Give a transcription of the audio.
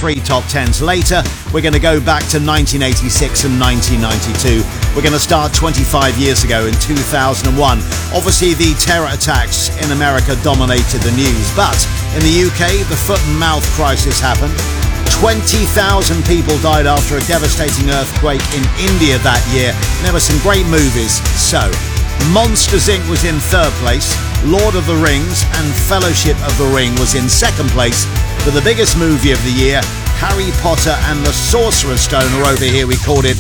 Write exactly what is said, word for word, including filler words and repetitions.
three top tens later, we're going to go back to nineteen eighty-six and nineteen ninety-two. We're going to start twenty-five years ago in two thousand one. Obviously, the terror attacks in America dominated the news, but in the U K, the foot and mouth crisis happened. twenty thousand people died after a devastating earthquake in India that year. And there were some great movies. So, Monsters Incorporated was in third place, Lord of the Rings and Fellowship of the Ring was in second place. For the biggest movie of the year, Harry Potter and the Sorcerer's Stone, or over here we called it